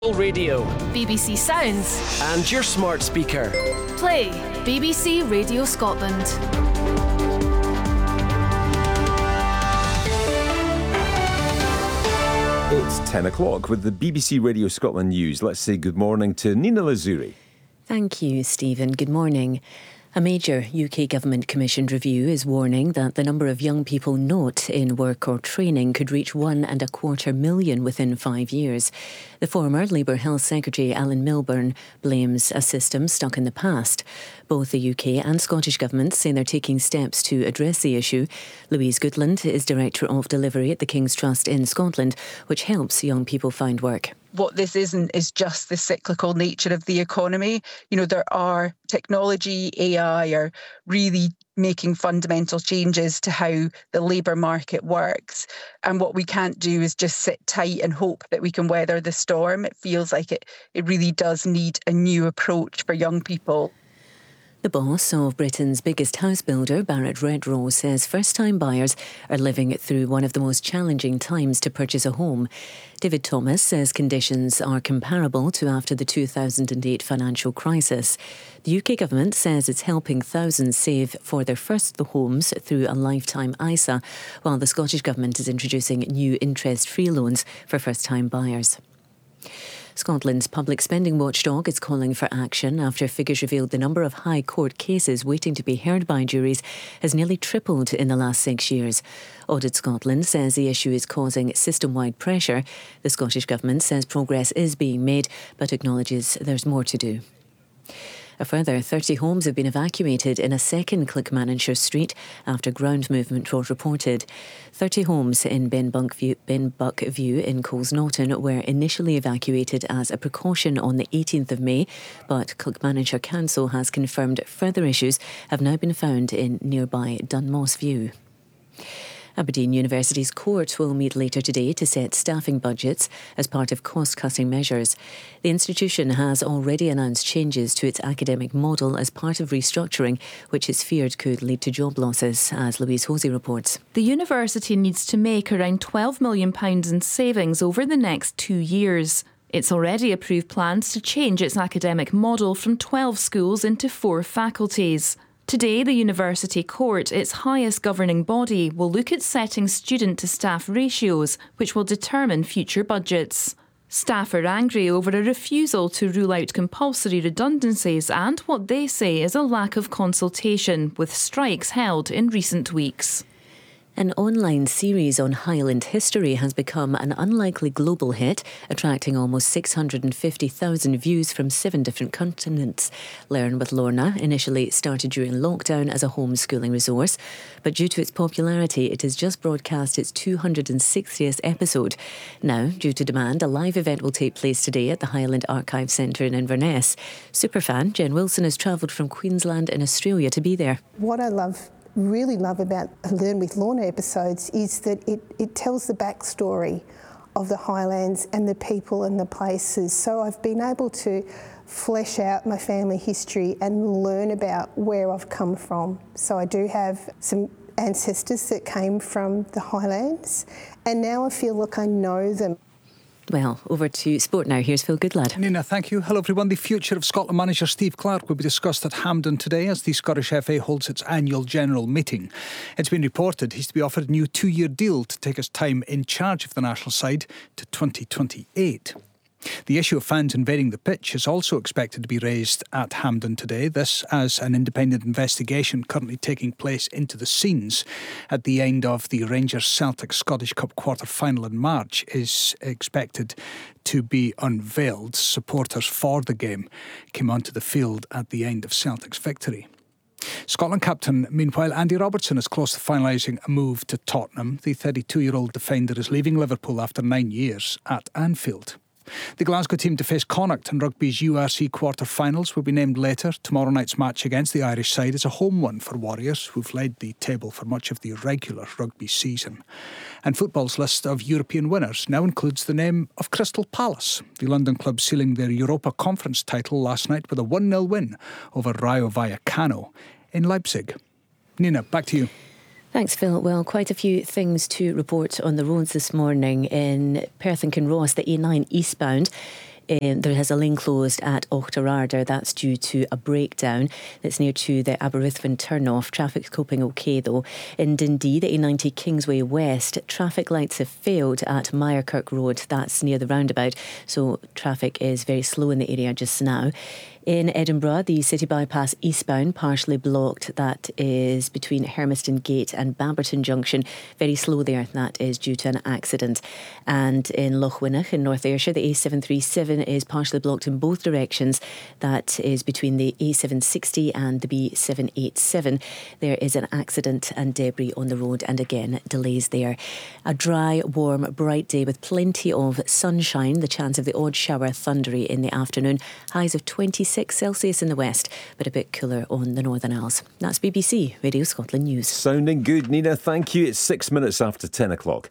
Radio, BBC Sounds, and your smart speaker. Play BBC Radio Scotland. It's 10 o'clock with the BBC Radio Scotland news. Let's say good morning to Nina Lazuri. Thank you, Stephen. Good morning. A major UK government-commissioned review is warning that the number of young people not in work or training could reach 1.25 million within 5 years. The former Labour Health Secretary Alan Milburn blames a system stuck in the past. Both the UK and Scottish governments say they're taking steps to address the issue. Louise Goodland is Director of Delivery at the King's Trust in Scotland, which helps young people find work. What this isn't is just the cyclical nature of the economy. You know, there are technology, AI are really making fundamental changes to how the labour market works. And what we can't do is just sit tight and hope that we can weather the storm. It feels like it really does need a new approach for young people. The boss of Britain's biggest house builder, Barratt Redrow, says first-time buyers are living through one of the most challenging times to purchase a home. David Thomas says conditions are comparable to after the 2008 financial crisis. The UK government says it's helping thousands save for their first homes through a lifetime ISA, while the Scottish government is introducing new interest-free loans for first-time buyers. Scotland's public spending watchdog is calling for action after figures revealed the number of High Court cases waiting to be heard by juries has nearly tripled in the last 6 years. Audit Scotland says the issue is causing system-wide pressure. The Scottish Government says progress is being made, but acknowledges there's more to do. A further 30 homes have been evacuated in a second Clickmannanshire street after ground movement was reported. 30 homes in Benbuck View in Colesnaughton were initially evacuated as a precaution on the 18th of May, but Clickmannanshire Council has confirmed further issues have now been found in nearby Dunmoss View. Aberdeen University's court will meet later today to set staffing budgets as part of cost-cutting measures. The institution has already announced changes to its academic model as part of restructuring, which is feared could lead to job losses, as Louise Hosey reports. The university needs to make around £12 million in savings over the next 2 years. It's already approved plans to change its academic model from 12 schools into 4 faculties. Today, the University Court, its highest governing body, will look at setting student-to-staff ratios, which will determine future budgets. Staff are angry over a refusal to rule out compulsory redundancies and what they say is a lack of consultation, with strikes held in recent weeks. An online series on Highland history has become an unlikely global hit, attracting almost 650,000 views from 7 different continents. Learn with Lorna initially started during lockdown as a homeschooling resource, but due to its popularity, it has just broadcast its 260th episode. Now, due to demand, a live event will take place today at the Highland Archive Centre in Inverness. Superfan Jen Wilson has travelled from Queensland and Australia to be there. What I really love about Learn with Lorna episodes is that it tells the backstory of the Highlands and the people and the places. So I've been able to flesh out my family history and learn about where I've come from. So I do have some ancestors that came from the Highlands, and now I feel like I know them. Well, over to sport now. Here's Phil Goodlad. Nina, thank you. Hello everyone. The future of Scotland manager Steve Clarke will be discussed at Hampden today as the Scottish FA holds its annual general meeting. It's been reported he's to be offered a new 2-year deal to take his time in charge of the national side to 2028. The issue of fans invading the pitch is also expected to be raised at Hampden today. This as an independent investigation currently taking place into the scenes at the end of the Rangers-Celtic Scottish Cup quarter-final in March is expected to be unveiled. Supporters for the game came onto the field at the end of Celtic's victory. Scotland captain, meanwhile, Andy Robertson is close to finalising a move to Tottenham. The 32-year-old defender is leaving Liverpool after 9 years at Anfield. The Glasgow team to face Connacht in rugby's URC quarter-finals will be named later. Tomorrow night's match against the Irish side is a home one for Warriors, who've led the table for much of the regular rugby season. And football's list of European winners now includes the name of Crystal Palace. The London club sealing their Europa Conference title last night with a 1-0 win over Rayo Vallecano in Leipzig. Nina, back to you. Thanks, Phil. Well, quite a few things to report on the roads this morning in Perth and Kinross, the A9 eastbound. There has a lane closed at Auchterarder. That's due to a breakdown that's near to the Aberystwyth turn-off. Traffic's coping OK though. In Dundee, the A90 Kingsway West, traffic lights have failed at Myrekirk Road. That's near the roundabout, so traffic is very slow in the area just now. In Edinburgh, the city bypass eastbound partially blocked. That is between Hermiston Gate and Bamberton Junction. Very slow there. That is due to an accident. And in Lochwinnoch in North Ayrshire, the A737 is partially blocked in both directions. That is between the A760 and the B787. There is an accident and debris on the road, and again, delays there. A dry, warm, bright day with plenty of sunshine. The chance of the odd shower thundery in the afternoon. Highs of 26 Celsius in the west, but a bit cooler on the Northern Isles. That's BBC Radio Scotland News. Sounding good, Nina. Thank you. It's 6 minutes after 10 o'clock.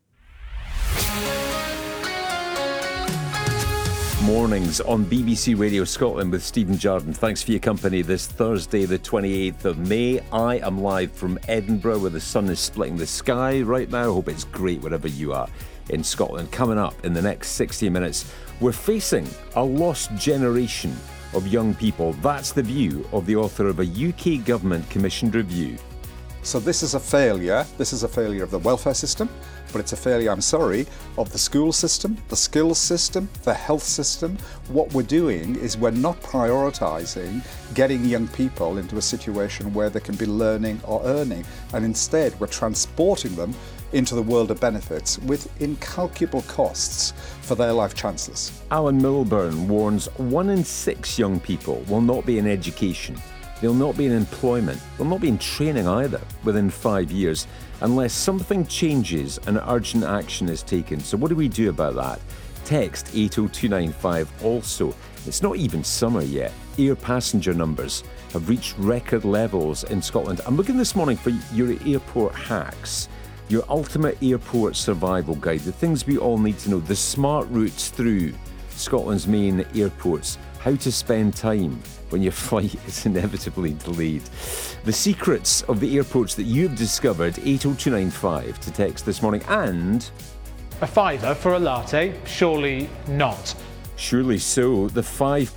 Mornings on BBC Radio Scotland with Stephen Jardine. Thanks for your company this Thursday, the 28th of May. I am live from Edinburgh, where the sun is splitting the sky right now. I hope it's great wherever you are in Scotland. Coming up in the next 60 minutes, we're facing a lost generation of young people. That's the view of the author of a UK government commissioned review. So this is a failure. This is a failure of the welfare system, but it's a failure, I'm sorry, of the school system, the skills system, the health system. What we're doing is we're not prioritising getting young people into a situation where they can be learning or earning, and instead we're transporting them into the world of benefits with incalculable costs for their life chances. Alan Milburn warns 1 in 6 young people will not be in education. They'll not be in employment. They'll not be in training either within 5 years unless something changes and urgent action is taken. So what do we do about that? Text 80295 also. It's not even summer yet. Air passenger numbers have reached record levels in Scotland. I'm looking this morning for your airport hacks. Your ultimate airport survival guide, the things we all need to know, the smart routes through Scotland's main airports, how to spend time when your flight is inevitably delayed. The secrets of the airports that you've discovered, 80295 to text this morning. And a fiver for a latte? Surely not. Surely so. The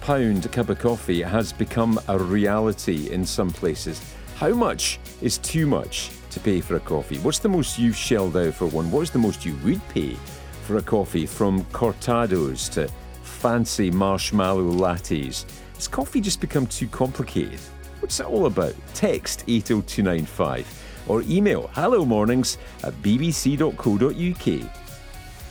£5 cup of coffee has become a reality in some places. How much is too much to pay for a coffee? What's the most you've shelled out for one? What's the most you would pay for a coffee? From cortados to fancy marshmallow lattes. Has coffee just become too complicated? What's it all about? Text 80295 or email hellomornings@bbc.co.uk.